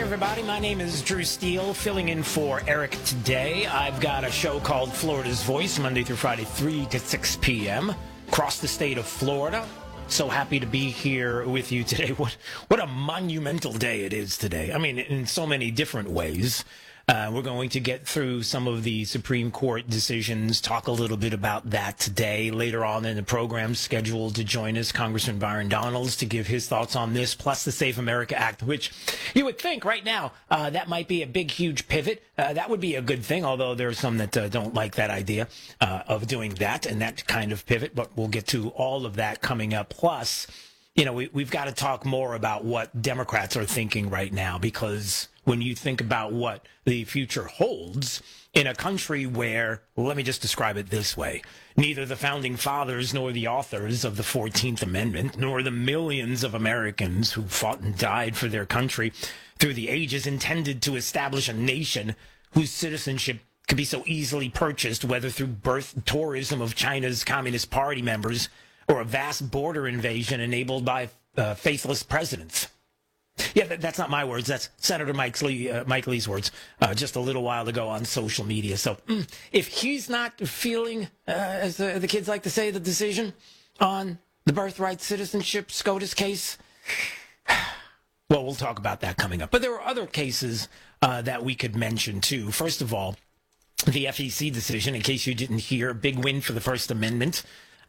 everybody. My name is Drew Steele, filling in for Eric today. I've got a show called Florida's Voice, Monday through Friday, 3 to 6 p.m. across the state of Florida. So happy to be here with you today. What a monumental day it is today. I mean, in so many different ways. We're going to get through some of the Supreme Court decisions, talk a little bit about that today. Later on in the program, scheduled to join us, Congressman Byron Donalds, to give his thoughts on this, plus the Safe America Act, which you would think right now that might be a big, huge pivot. That would be a good thing, although there are some that don't like that idea of doing that and that kind of pivot. But we'll get to all of that coming up. Plus, you know, we've got to talk more about what Democrats are thinking right now, because when you think about what the future holds in a country where, let me just describe it this way, neither the founding fathers nor the authors of the 14th Amendment, nor the millions of Americans who fought and died for their country through the ages intended to establish a nation whose citizenship could be so easily purchased, whether through birth tourism of China's Communist Party members or a vast border invasion enabled by faithless presidents. Yeah, that's not my words. That's Senator Mike Lee's words just a little while ago on social media. So if he's not feeling, as the kids like to say, the decision on the birthright citizenship SCOTUS case, well, we'll talk about that coming up. But there are other cases that we could mention, too. First of all, the FEC decision, in case you didn't hear, big win for the First Amendment.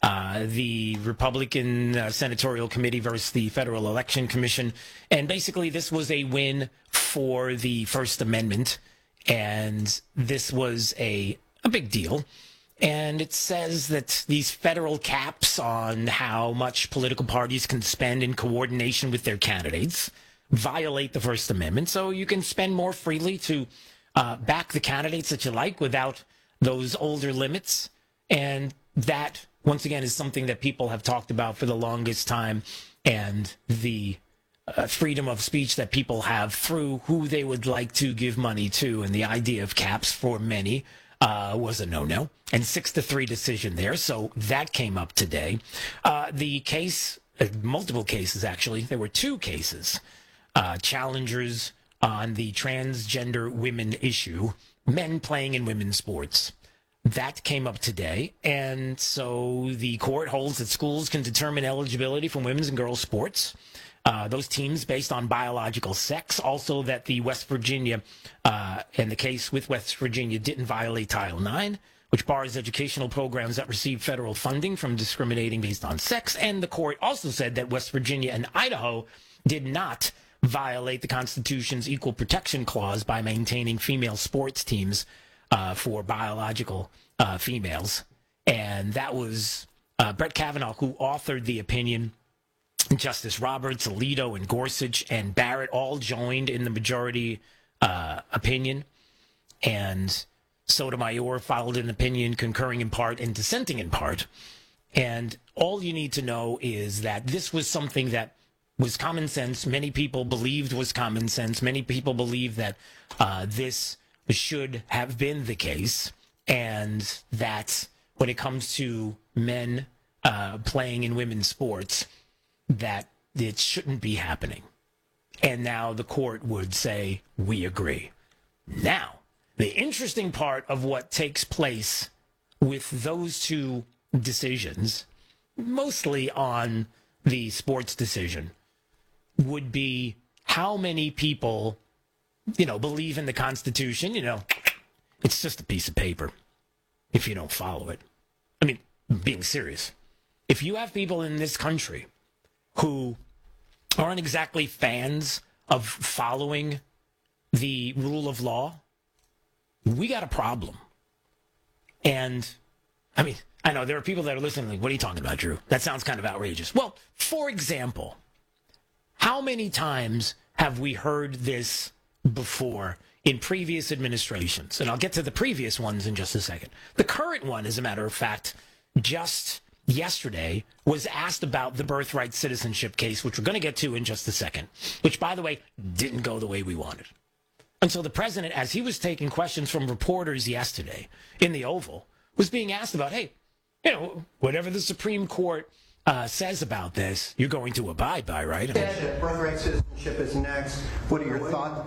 The Republican Senatorial Committee versus the Federal Election Commission. And basically, this was a win for the First Amendment. And this was a big deal. And it says that these federal caps on how much political parties can spend in coordination with their candidates violate the First Amendment. So you can spend more freely to back the candidates that you like without those older limits. And that, once again, is something that people have talked about for the longest time, and the freedom of speech that people have through who they would like to give money to. And the idea of caps for many was a no-no, and 6-3 decision there. So that came up today. The case, multiple cases actually, there were two cases, challengers on the transgender women issue, men playing in women's sports. That came up today, and so the court holds that schools can determine eligibility for women's and girls' sports, those teams based on biological sex. Also that the West Virginia, and the case with West Virginia didn't violate Title IX, which bars educational programs that receive federal funding from discriminating based on sex. And the court also said that West Virginia and Idaho did not violate the Constitution's Equal Protection Clause by maintaining female sports teams for biological females. And that was Brett Kavanaugh who authored the opinion. Justice Roberts, Alito, and Gorsuch and Barrett all joined in the majority opinion. And Sotomayor filed an opinion concurring in part and dissenting in part. And all you need to know is that this was something that was common sense. Many people believed was common sense. Many people believe that this should have been the case, and that when it comes to men playing in women's sports, that it shouldn't be happening. And now the court would say, we agree. Now, the interesting part of what takes place with those two decisions, mostly on the sports decision, would be how many people believe in the Constitution. It's just a piece of paper if you don't follow it. I mean, being serious. If you have people in this country who aren't exactly fans of following the rule of law, we got a problem. And, I mean, I know there are people that are listening like, what are you talking about, Drew? That sounds kind of outrageous. Well, for example, how many times have we heard this before in previous administrations? And I'll get to the previous ones in just a second. The current one, as a matter of fact, just yesterday was asked about the birthright citizenship case, which we're going to get to in just a second, which, by the way, didn't go the way we wanted. And so the president, as he was taking questions from reporters yesterday in the Oval, was being asked about, hey, whatever the Supreme Court says about this, you're going to abide by, right? Birthright citizenship is next. What are your thoughts?